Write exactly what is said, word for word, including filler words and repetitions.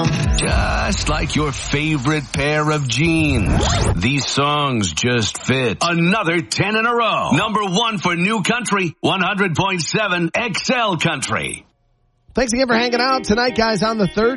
Just like your favorite pair of jeans. These songs just fit. Another ten in a row. Number one for New Country, one hundred point seven X L Country. Thanks again for hanging out tonight, guys, on the third.